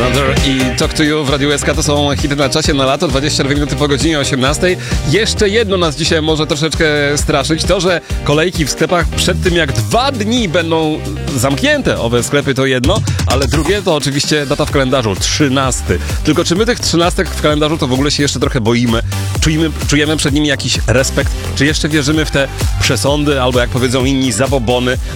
Mother i Talk to You w Radiu SK to są hity na czasie na lato, 22 minuty po godzinie 18. Jeszcze jedno nas dzisiaj może troszeczkę straszyć, to, że kolejki w sklepach przed tym jak 2 dni będą zamknięte, owe sklepy to jedno, ale drugie to oczywiście data w kalendarzu, 13. Tylko czy my tych 13 w kalendarzu to w ogóle się jeszcze trochę boimy? Czujemy przed nimi jakiś respekt? Czy jeszcze wierzymy w te przesądy, albo jak powiedzą inni, zabobony?